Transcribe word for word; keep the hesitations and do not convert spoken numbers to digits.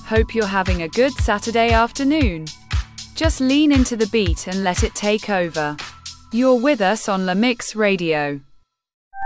Hope you're having a good Saturday afternoon. Just lean into the beat and let it take over. You're with us on La Mix Radio.